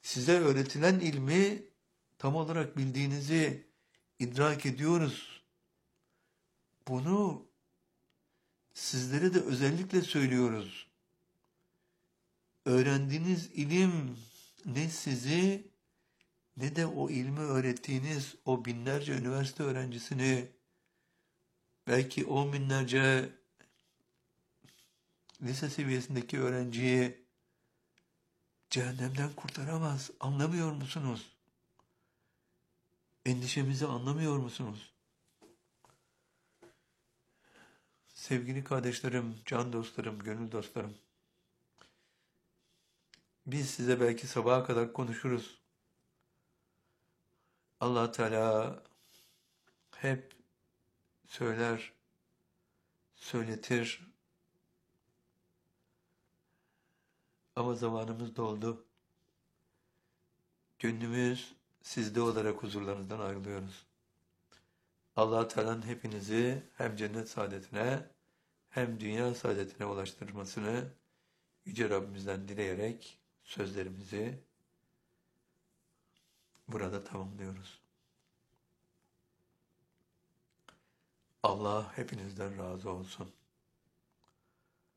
Size öğretilen ilmi tam olarak bildiğinizi idrak ediyoruz. Bunu sizlere de özellikle söylüyoruz. Öğrendiğiniz ilim ne sizi ne de o ilmi öğrettiğiniz o binlerce üniversite öğrencisini, belki on binlerce lise seviyesindeki öğrenciyi cehennemden kurtaramaz. Anlamıyor musunuz? Endişemizi anlamıyor musunuz? Sevgili kardeşlerim, can dostlarım, gönül dostlarım, biz size belki sabaha kadar konuşuruz. Allah Teala hep söyler, söyletir ama zamanımız doldu. Gönlümüz sizde olarak huzurlarınızdan ayrılıyoruz. Allah Teala'nın hepinizi hem cennet saadetine hem dünya saadetine ulaştırmasını Yüce Rabbimizden dileyerek sözlerimizi burada tamamlıyoruz. Allah hepinizden razı olsun.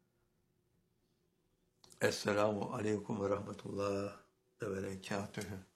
Esselamu Aleyküm ve Rahmetullah ve Berekatühü.